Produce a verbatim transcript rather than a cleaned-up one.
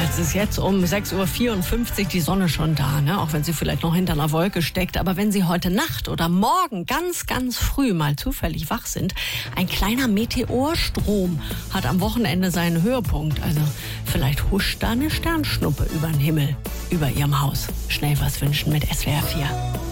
Es ist jetzt um sechs Uhr vierundfünfzig die Sonne schon da, ne? Auch wenn sie vielleicht noch hinter einer Wolke steckt. Aber wenn Sie heute Nacht oder morgen ganz, ganz früh mal zufällig wach sind, ein kleiner Meteorstrom hat am Wochenende seinen Höhepunkt. Also vielleicht huscht da eine Sternschnuppe über den Himmel, über Ihrem Haus. Schnell was wünschen mit S W R vier.